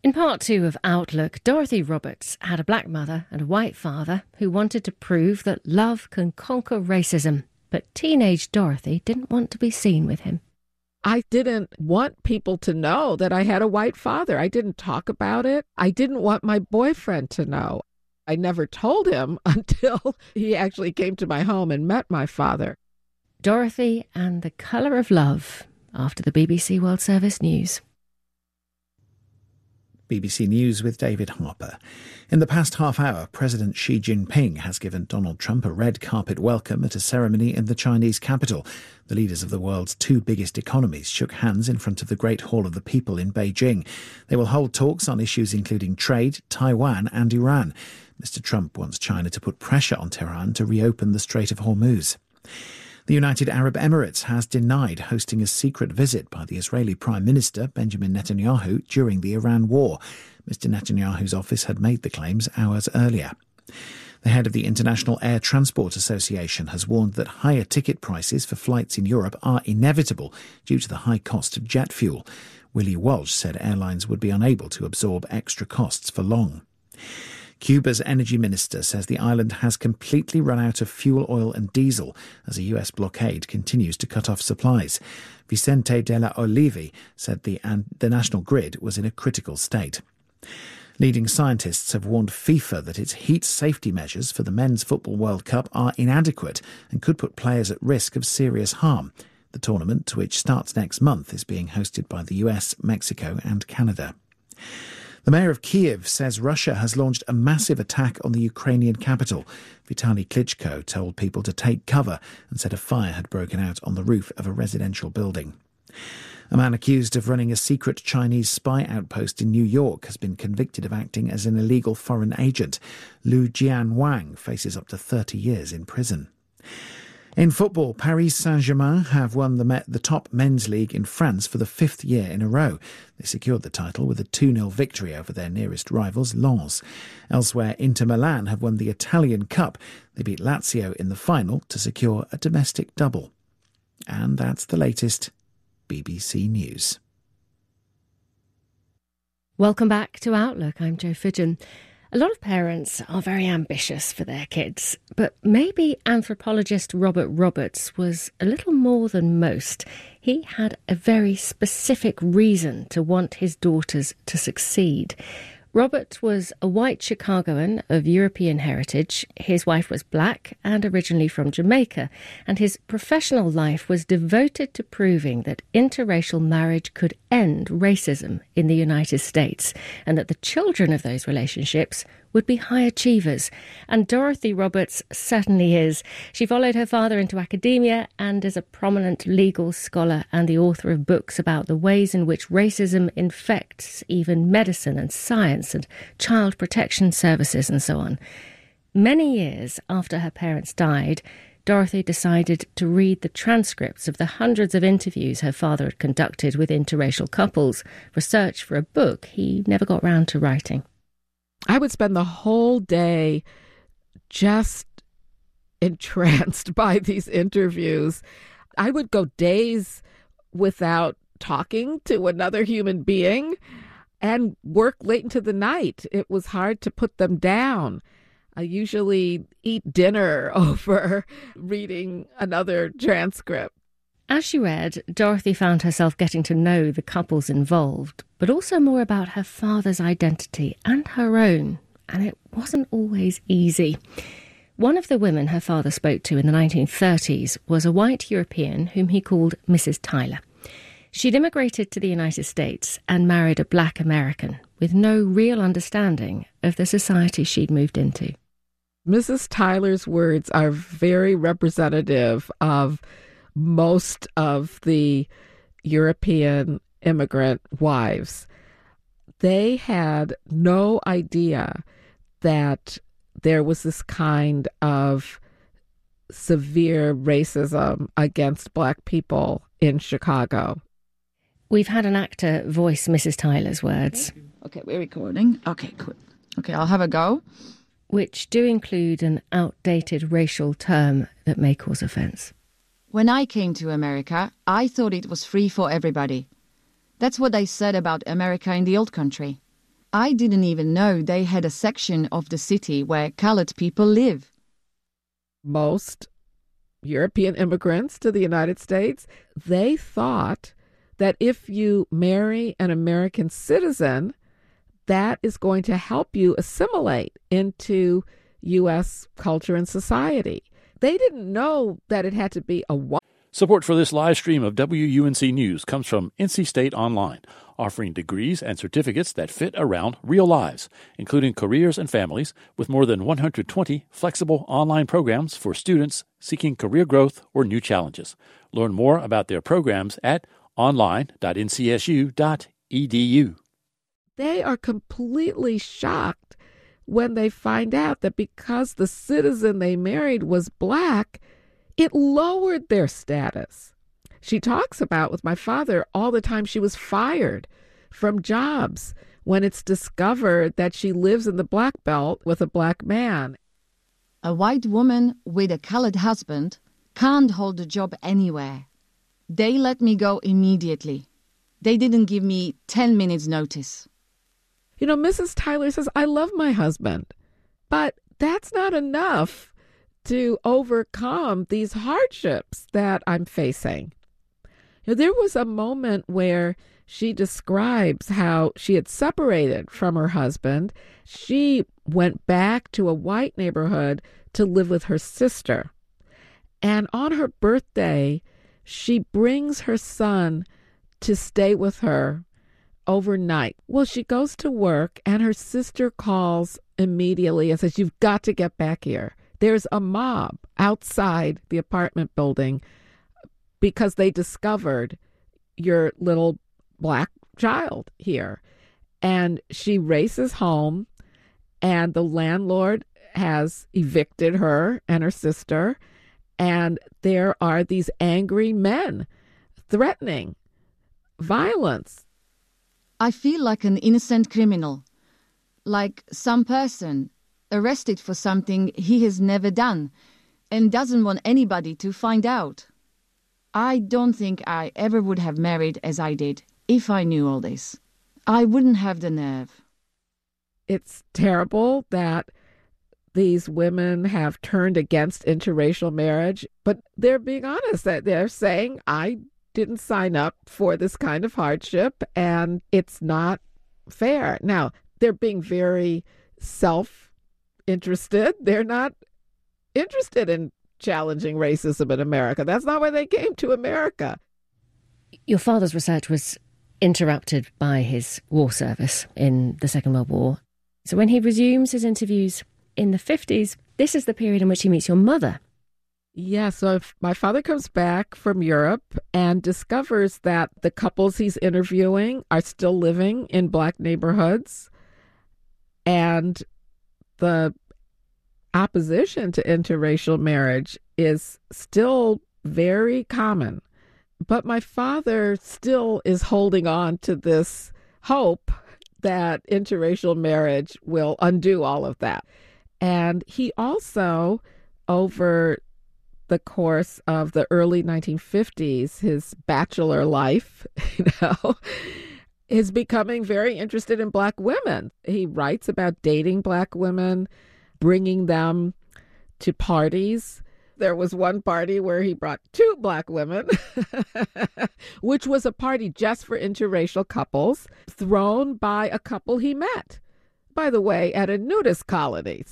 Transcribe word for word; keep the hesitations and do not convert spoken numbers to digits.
In part two of Outlook, Dorothy Roberts had a black mother and a white father who wanted to prove that love can conquer racism. But teenage Dorothy didn't want to be seen with him. I didn't want people to know that I had a white father. I didn't talk about it. I didn't want my boyfriend to know. I never told him until he actually came to my home and met my father. Dorothy and the Colour of Love, after the B B C World Service News. B B C News with David Harper. In the past half hour, President Xi Jinping has given Donald Trump a red carpet welcome at a ceremony in the Chinese capital. The leaders of the world's two biggest economies shook hands in front of the Great Hall of the People in Beijing. They will hold talks on issues including trade, Taiwan and Iran. Mister Trump wants China to put pressure on Tehran to reopen the Strait of Hormuz. The United Arab Emirates has denied hosting a secret visit by the Israeli Prime Minister Benjamin Netanyahu during the Iran war. Mister Netanyahu's office had made the claims hours earlier. The head of the International Air Transport Association has warned that higher ticket prices for flights in Europe are inevitable due to the high cost of jet fuel. Willie Walsh said airlines would be unable to absorb extra costs for long. Cuba's energy minister says the island has completely run out of fuel oil and diesel as a U S blockade continues to cut off supplies. Vicente de la Olive said the, and the national grid was in a critical state. Leading scientists have warned FIFA that its heat safety measures for the Men's Football World Cup are inadequate and could put players at risk of serious harm. The tournament, which starts next month, is being hosted by the U S, Mexico and Canada. The mayor of Kiev says Russia has launched a massive attack on the Ukrainian capital. Vitaly Klitschko told people to take cover and said a fire had broken out on the roof of a residential building. A man accused of running a secret Chinese spy outpost in New York has been convicted of acting as an illegal foreign agent. Lu Jianwang faces up to thirty years in prison. In football, Paris Saint-Germain have won the, the top men's league in France for the fifth year in a row. They secured the title with a two nil victory over their nearest rivals, Lens. Elsewhere, Inter Milan have won the Italian Cup. They beat Lazio in the final to secure a domestic double. And that's the latest B B C News. Welcome back to Outlook. I'm Jo Fidgen. A lot of parents are very ambitious for their kids, but maybe anthropologist Robert Roberts was a little more than most. He had a very specific reason to want his daughters to succeed. Robert was a white Chicagoan of European heritage. His wife was black and originally from Jamaica, and his professional life was devoted to proving that interracial marriage could end racism in the United States, and that the children of those relationships would be high achievers. And Dorothy Roberts certainly is. She followed her father into academia and is a prominent legal scholar and the author of books about the ways in which racism infects even medicine and science and child protection services and so on. Many years after her parents died, Dorothy decided to read the transcripts of the hundreds of interviews her father had conducted with interracial couples, research for a book he never got round to writing. I would spend the whole day just entranced by these interviews. I would go days without talking to another human being and work late into the night. It was hard to put them down. I usually eat dinner over reading another transcript. As she read, Dorothy found herself getting to know the couples involved, but also more about her father's identity and her own, and it wasn't always easy. One of the women her father spoke to in the nineteen thirties was a white European whom he called Missus Tyler. She'd immigrated to the United States and married a black American with no real understanding of the society she'd moved into. Missus Tyler's words are very representative of most of the European immigrant wives. They had no idea that there was this kind of severe racism against black people in Chicago. We've had an actor voice Missus Tyler's words. Okay, we're recording. Okay, cool. Okay, I'll have a go. Which do include an outdated racial term that may cause offence. When I came to America, I thought it was free for everybody. That's what they said about America in the old country. I didn't even know they had a section of the city where colored people live. Most European immigrants to the United States, they thought that if you marry an American citizen, that is going to help you assimilate into U S culture and society. They didn't know that it had to be a white. Support for this live stream of W U N C News comes from N C State Online, offering degrees and certificates that fit around real lives, including careers and families, with more than one hundred twenty flexible online programs for students seeking career growth or new challenges. Learn more about their programs at online dot n c s u dot e d u. They are completely shocked when they find out that because the citizen they married was black, it lowered their status. She talks about with my father all the time she was fired from jobs when it's discovered that she lives in the Black Belt with a black man. A white woman with a colored husband can't hold a job anywhere. They let me go immediately. They didn't give me ten minutes notice. You know, Missus Tyler says, I love my husband, but that's not enough to overcome these hardships that I'm facing. You know, there was a moment where she describes how she had separated from her husband. She went back to a white neighborhood to live with her sister. And on her birthday, she brings her son to stay with her overnight. Well, she goes to work and her sister calls immediately and says, you've got to get back here. There's a mob outside the apartment building because they discovered your little black child here. And she races home, and the landlord has evicted her and her sister. And there are these angry men threatening violence. I feel like an innocent criminal, like some person arrested for something he has never done and doesn't want anybody to find out. I don't think I ever would have married as I did if I knew all this. I wouldn't have the nerve. It's terrible that these women have turned against interracial marriage, but they're being honest. That they're saying, I didn't sign up for this kind of hardship, and it's not fair. Now, they're being very self-interested. They're not interested in challenging racism in America. That's not why they came to America. Your father's research was interrupted by his war service in the Second World War. So when he resumes his interviews in the fifties, this is the period in which he meets your mother. Yeah, so if my father comes back from Europe and discovers that the couples he's interviewing are still living in black neighborhoods, and the opposition to interracial marriage is still very common. But my father still is holding on to this hope that interracial marriage will undo all of that. And he also, over the course of the early nineteen fifties, his bachelor life, you know, is becoming very interested in black women. He writes about dating black women, bringing them to parties. There was one party where he brought two black women, which was a party just for interracial couples, thrown by a couple he met, by the way, at a nudist colony.